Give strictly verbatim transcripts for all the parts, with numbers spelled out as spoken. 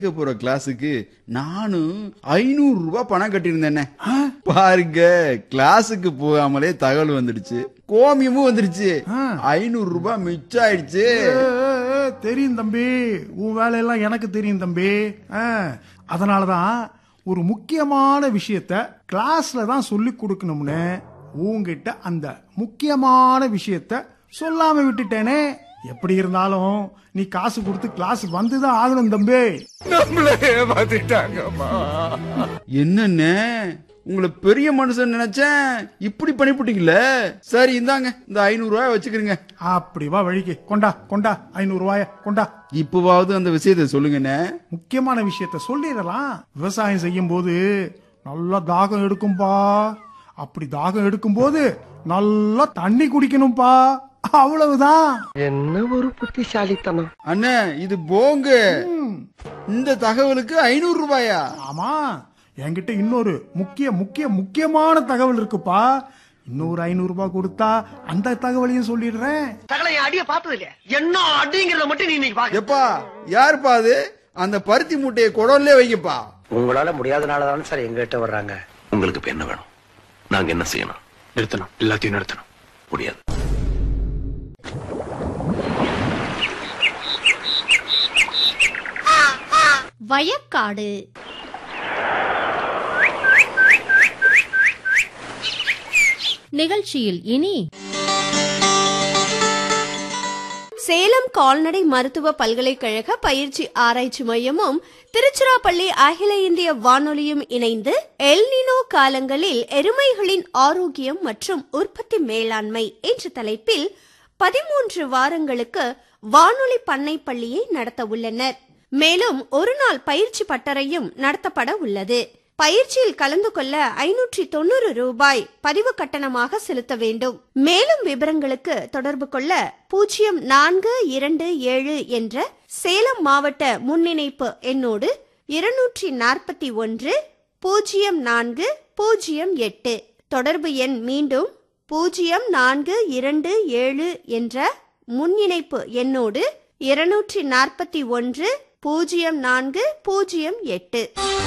போற கிளாஸுக்கு நானும் ஐநூறு ரூபாய் பணம் கட்டியிருந்தேன். பாருங்க, கிளாஸுக்கு போகாமலே தகவல் வந்துடுச்சு, கோமியமும் வந்துருச்சு, ஐநூறு ரூபாய் மிச்சம் ஆயிடுச்சு. தெரியும் தம்பி, உன் வேலையெல்லாம் எனக்கு தெரியும் தம்பி. அதனாலதான் ஒரு முக்கியமான விஷயத்த கிளாஸ்ல தான் சொல்லி கொடுக்கணும்னு உங்ககிட்ட அந்த முக்கியமான விஷயத்த சொல்லாம விட்டுட்டேனே. எப்படி இருந்தாலும் நீ காசு கொடுத்து கிளாஸ் வந்துதான் ஆகணும் தம்பி. நம்மளே ஏமாத்திட்டாங்கம்மா. என்னன்னு உங்களை பெரிய மனுஷன் நினைச்சேன், இப்படி பண்ணிவிட்டீங்களே. சரி, இந்தாங்க இந்த ஐநூறு ரூபாய் வச்சுக்கிறீங்க. அப்படி வா வழிக்கு, கொண்டா கொண்டா ஐநூறு ரூபாய கொண்டா. இப்பவாவது அந்த விஷயத்த சொல்லுங்கண்ணே. முக்கியமான விஷயத்த சொல்லிடலாம். விவசாயம் செய்யும் போது நல்லா தாகம் எடுக்கும்பா. அப்படி தாகம் எடுக்கும் போது நல்லா தண்ணி குடிக்கணும்பா. அவ்வளவுதான். என்ன ஒரு புத்திசாலித்தனம் அண்ணே, இது போங்க. இந்த தகவலுக்கு ஐநூறு ரூபாயா? ஆமா, என்கிட்ட இன்னொரு முக்கிய முக்கிய முக்கியமான தகவல் இருக்குப்பா. இன்னொரு ஐநூறு ரூபாய் கொடுத்தா அந்த தகவலையும் சொல்லிடுறேன். அடிய பார்த்தது இல்லையா? என்ன அடிங்கிறத மட்டும் நீ பாக்க. எப்பா, யாருப்பா அது? அந்த பருத்தி மூட்டையை குடல்லே வைக்கப்பா. உங்களால முடியாதனாலதான் சார் எங்கிட்ட வர்றாங்க. உங்களுக்கு இப்ப என்ன வேணும்? நாங்க என்ன செய்யணும்? நிறுத்தணும், எல்லாத்தையும் நிறுத்தணும். முடியாது. வயக்காடு. நிகழ்ச்சியில் இனி சேலம் கால்நடை மருத்துவ பல்கலைக்கழக பயிற்சி ஆராய்ச்சி மையமும் திருச்சிராப்பள்ளி அகில இந்திய வானொலியும் இணைந்து எல்னினோ காலங்களில் எருமைகளின் ஆரோக்கியம் மற்றும் உற்பத்தி மேலாண்மை என்ற தலைப்பில் பதிமூன்று வாரங்களுக்கு வானொலி பண்ணை பள்ளியை நடத்த உள்ளனர். மேலும் ஒரு நாள் பயிற்சி பட்டறையும் நடத்தப்பட உள்ளது. பயிற்சியில் கலந்து கொள்ள ஐநூற்றி தொண்ணூறு ரூபாய் பதிவு கட்டணமாக செலுத்த வேண்டும். மேலும் விவரங்களுக்கு தொடர்பு கொள்ள பூஜ்ஜியம் நான்கு இரண்டு ஏழு என்ற சேலம் மாவட்ட முன்னிணைப்பு எண்ணோடு இருநூற்றி நாற்பத்தி ஒன்று பூஜ்ஜியம் நான்கு பூஜ்ஜியம் எட்டு. தொடர்பு எண் மீண்டும் பூஜ்ஜியம் நான்கு இரண்டு ஏழு என்ற முன்னிணைப்பு எண்ணோடு இருநூற்றி நாற்பத்தி ஒன்று பூஜ்ஜியம் நான்கு பூஜ்ஜியம் எட்டு.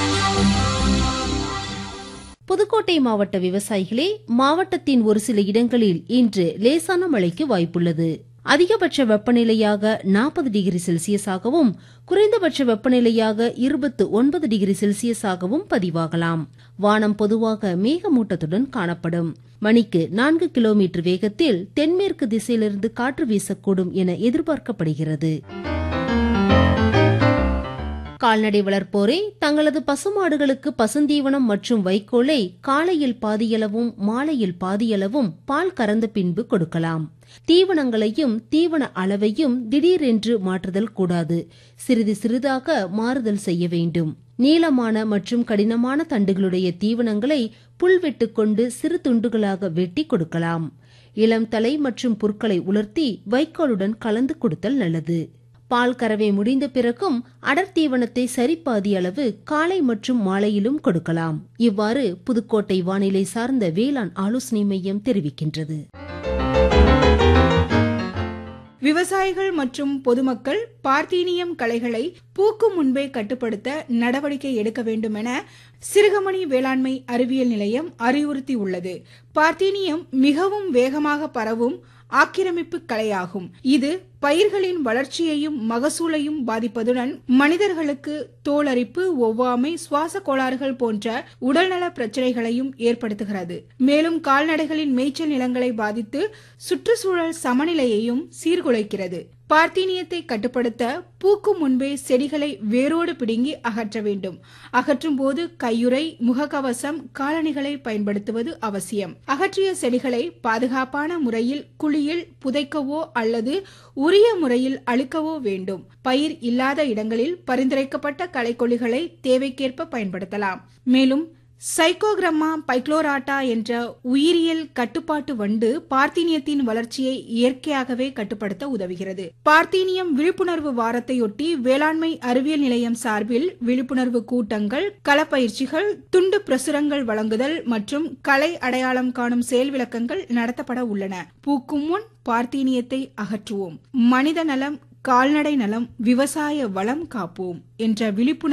புதுக்கோட்டை மாவட்ட விவசாயிகளே, மாவட்டத்தின் ஒரு சில இடங்களில் இன்று லேசான மழைக்கு வாய்ப்புள்ளது. அதிகபட்ச வெப்பநிலையாக நாற்பது டிகிரி செல்சியஸாகவும் குறைந்தபட்ச வெப்பநிலையாக இருபத்து ஒன்பது டிகிரி செல்சியஸாகவும் பதிவாகலாம். வானம் பொதுவாக மேகமூட்டத்துடன் காணப்படும். மணிக்கு நான்கு கிலோமீட்டர் வேகத்தில் தென்மேற்கு திசையிலிருந்து காற்று வீசக்கூடும் என எதிர்பார்க்கப்படுகிறது. கால்நடை வளர்ப்போரே தங்களது பசுமாடுகளுக்கு பசுந்தீவனம் மற்றும் வைக்கோலை காலையில் பாதியளவும் மாலையில் பாதியளவும் பால் கறந்த பின்பு கொடுக்கலாம். தீவனங்களையும் தீவன அளவையும் திடீரென்று மாற்றுதல் கூடாது. சிறிது சிறிதாக மாறுதல் செய்ய வேண்டும். நீளமான மற்றும் கடினமான தண்டுகளுடைய தீவனங்களை புல்வெட்டு கொண்டு சிறு துண்டுகளாக வெட்டி கொடுக்கலாம். இளம் தலை மற்றும் புற்களை உலர்த்தி வைக்கோலுடன் கலந்து கொடுத்தல் நல்லது. பால் கறவை முடிந்த பிறகும் அடர் தீவனத்தை சரிபாதி அளவு காலை மற்றும் மாலையிலும் கொடுக்கலாம். இவ்வாறு புதுக்கோட்டை வானிலை சார்ந்த வேளாண் ஆலோசனை மையம் தெரிவிக்கின்றது. விவசாயிகள் மற்றும் பொதுமக்கள் பார்த்தீனியம் களைகளை பூக்கும் முன்பே கட்டுப்படுத்த நடவடிக்கை எடுக்க வேண்டும் என சிறுகமணி வேளாண்மை அறிவியல் நிலையம் அறிவுறுத்தியுள்ளது. பார்த்தீனியம் மிகவும் வேகமாக பரவும் ஆக்கிரமிப்பு களையாகும். இது பயிர்களின் வளர்ச்சியையும் மகசூலையும் பாதிப்பதுடன் மனிதர்களுக்கு தோலரிப்பு, ஒவ்வாமை, சுவாச கோளாறுகள் போன்ற உடல்நல பிரச்சனைகளையும் ஏற்படுத்துகிறது. மேலும் கால்நடைகளின் மேய்ச்சல் நிலங்களை பாதித்து சுற்றுச்சூழல் சமநிலையையும் சீர்குலைக்கிறது. பார்த்தீனியத்தை கட்டுப்படுத்த பூக்கும் முன்பே செடிகளை வேரோடு பிடுங்கி அகற்ற வேண்டும். அகற்றும் போது கையுறை, முகக்கவசம், காலணிகளை பயன்படுத்துவது அவசியம். அகற்றிய செடிகளை பாதுகாப்பான முறையில் குழியில் புதைக்கவோ அல்லது உரிய முறையில் அழுக்கவோ வேண்டும். பயிர் இல்லாத இடங்களில் பரிந்துரைக்கப்பட்ட களைக்கொல்லிகளை தேவைக்கேற்ப பயன்படுத்தலாம். மேலும் சைக்கோகிராமா பைக்ளோராட்டா என்ற உயிரியல் கட்டுப்பாட்டு வண்டு பார்த்தீனியத்தின் வளர்ச்சியை இயற்கையாகவே கட்டுப்படுத்த உதவுகிறது. பார்த்தீனியம் விழிப்புணர்வு வாரத்தையொட்டி வேளாண்மை அறிவியல் நிலையம் சார்பில் விழிப்புணர்வு கூட்டங்கள், களப்பயிற்சிகள், துண்டு பிரசுரங்கள் வழங்குதல் மற்றும் கலை அடையாளம் காணும் செயல் விளக்கங்கள் நடத்தப்பட உள்ளன. பூக்கும் முன் பார்த்தீனியத்தை அகற்றுவோம். மனித நலம் கால்நடை நலம் விவசாய வளம் காப்போம் என்ற விழிப்புணர்வு